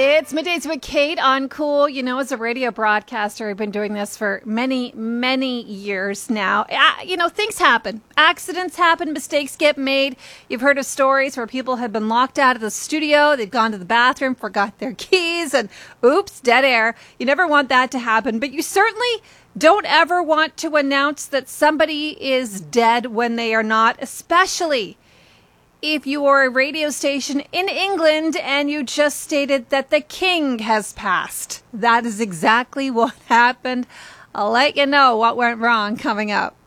It's Middays with Kate on Cool. You know, as a radio broadcaster, I've been doing this for many, many years now. Things happen. Accidents happen. Mistakes get made. You've heard of stories where people have been locked out of the studio. They've gone to the bathroom, forgot their keys, and oops, dead air. You never want that to happen. But you certainly don't ever want to announce that somebody is dead when they are not, especially if you are a radio station in England and you just stated that the king has passed. That is exactly what happened. I'll let you know what went wrong coming up.